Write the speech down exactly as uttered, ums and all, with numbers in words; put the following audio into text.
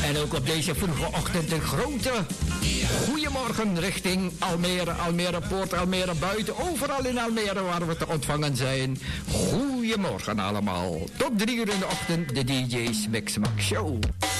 En ook op deze vroege ochtend een grote goeiemorgen richting Almere, Almere Poort, Almere Buiten. Overal in Almere waar we te ontvangen zijn. Goeiemorgen allemaal. Tot drie uur in de ochtend de D J's Mix Max Show.